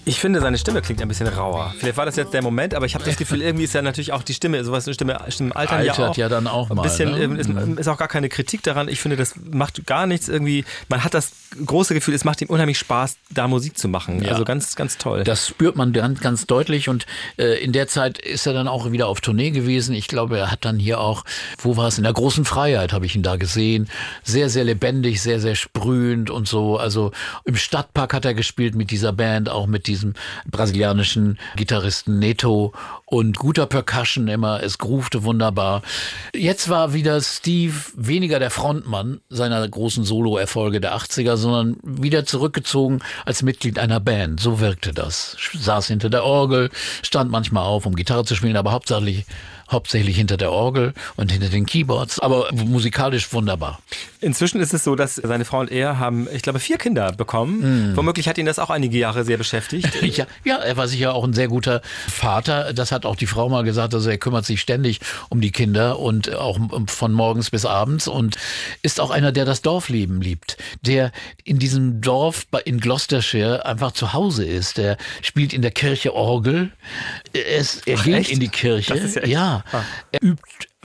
Ich finde, seine Stimme klingt ein bisschen rauer. Vielleicht war das jetzt der Moment, aber ich habe das Gefühl, irgendwie ist ja natürlich auch die Stimme, sowas eine Stimme altern ja auch. Ja dann auch mal. Ein bisschen, ist auch gar keine Kritik daran. Ich finde, das macht gar nichts irgendwie. Man hat das große Gefühl, es macht ihm unheimlich Spaß, da Musik zu machen. Ja. Also ganz, ganz toll. Das spürt man ganz, ganz deutlich und in der Zeit ist er dann auch wieder auf Tournee gewesen. Ich glaube, er hat dann hier auch, wo war es? In der Großen Freiheit habe ich ihn da gesehen. Sehr, sehr lebendig, sehr, sehr sprühend und so. Also im Stadtpark hat er gespielt mit dieser Band, auch mit diesem brasilianischen Gitarristen Neto und guter Percussion immer. Es groovte wunderbar. Jetzt war wieder Steve weniger der Frontmann seiner großen Solo-Erfolge der 80er, sondern wieder zurückgezogen als Mitglied einer Band. So wirkte das. Saß hinter der Orgel, stand manchmal auf, um Gitarre zu spielen, aber hauptsächlich hinter der Orgel und hinter den Keyboards, aber musikalisch wunderbar. Inzwischen ist es so, dass seine Frau und er haben, ich glaube, 4 Kinder bekommen. Womöglich hat ihn das auch einige Jahre sehr beschäftigt. Ja, er war sicher auch ein sehr guter Vater. Das hat auch die Frau mal gesagt, also er kümmert sich ständig um die Kinder und auch von morgens bis abends und ist auch einer, der das Dorfleben liebt, der in diesem Dorf in Gloucestershire einfach zu Hause ist. Der spielt in der Kirche Orgel. Er geht echt? In die Kirche. Das ist ja echt. Ja. Er übt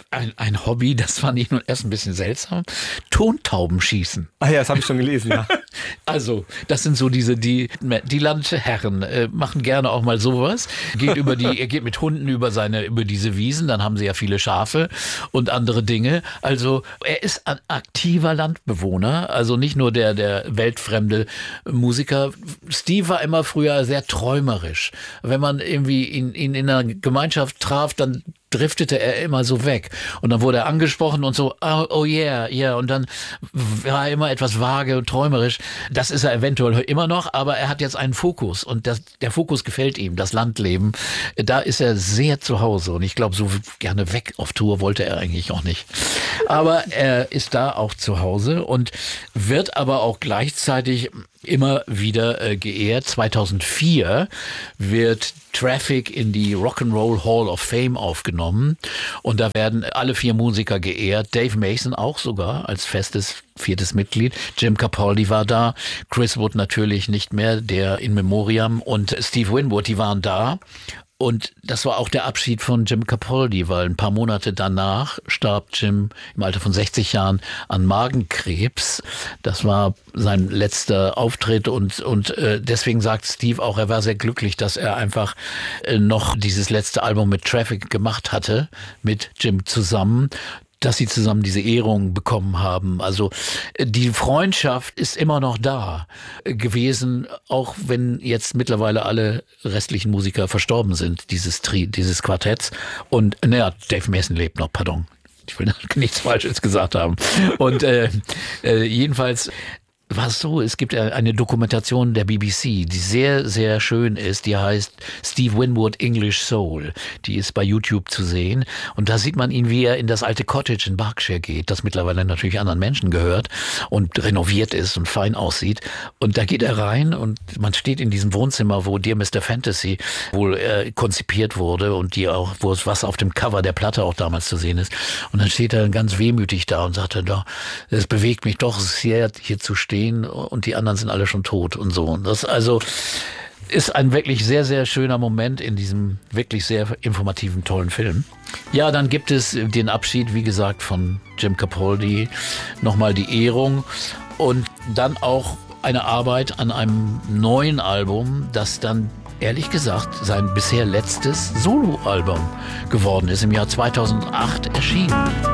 ein Hobby, das fand ich nun erst ein bisschen seltsam. Tontauben schießen. Ah ja, das habe ich schon gelesen, ja. Also, das sind so die Landherren machen gerne auch mal sowas. Er geht mit Hunden über diese Wiesen, dann haben sie ja viele Schafe und andere Dinge. Also, er ist ein aktiver Landbewohner, also nicht nur der weltfremde Musiker. Steve war immer früher sehr träumerisch. Wenn man irgendwie ihn in einer Gemeinschaft traf, dann driftete er immer so weg. Und dann wurde er angesprochen und so, oh yeah. Und dann war er immer etwas vage und träumerisch. Das ist er eventuell immer noch, aber er hat jetzt einen Fokus. Und der Fokus gefällt ihm, das Landleben. Da ist er sehr zu Hause. Und ich glaube, so gerne weg auf Tour wollte er eigentlich auch nicht. Aber er ist da auch zu Hause und wird aber auch gleichzeitig immer wieder geehrt. 2004 wird Traffic in die Rock'n'Roll Hall of Fame aufgenommen und da werden alle 4 Musiker geehrt. Dave Mason auch sogar als festes 4. Mitglied. Jim Capaldi war da, Chris Wood natürlich nicht mehr, der In Memoriam und Steve Winwood, die waren da. Und das war auch der Abschied von Jim Capaldi, weil ein paar Monate danach starb Jim im Alter von 60 Jahren an Magenkrebs. Das war sein letzter Auftritt und deswegen sagt Steve auch, er war sehr glücklich, dass er einfach noch dieses letzte Album mit Traffic gemacht hatte, mit Jim zusammen, dass sie zusammen diese Ehrung bekommen haben. Also die Freundschaft ist immer noch da gewesen, auch wenn jetzt mittlerweile alle restlichen Musiker verstorben sind, dieses Quartetts. Und Dave Mason lebt noch, pardon. Ich will nichts Falsches gesagt haben. Und jedenfalls war es so, es gibt eine Dokumentation der BBC, die sehr, sehr schön ist. Die heißt Steve Winwood English Soul. Die ist bei YouTube zu sehen. Und da sieht man ihn, wie er in das alte Cottage in Berkshire geht, das mittlerweile natürlich anderen Menschen gehört und renoviert ist und fein aussieht. Und da geht er rein und man steht in diesem Wohnzimmer, wo Dear Mr. Fantasy wohl konzipiert wurde und was auf dem Cover der Platte auch damals zu sehen ist. Und dann steht er ganz wehmütig da und sagt es bewegt mich doch sehr, hier zu stehen. Und die anderen sind alle schon tot und so. Und das also ist ein wirklich sehr, sehr schöner Moment in diesem wirklich sehr informativen, tollen Film. Ja, dann gibt es den Abschied, wie gesagt, von Jim Capaldi, nochmal die Ehrung und dann auch eine Arbeit an einem neuen Album, das dann ehrlich gesagt sein bisher letztes Soloalbum geworden ist, im Jahr 2008 erschienen.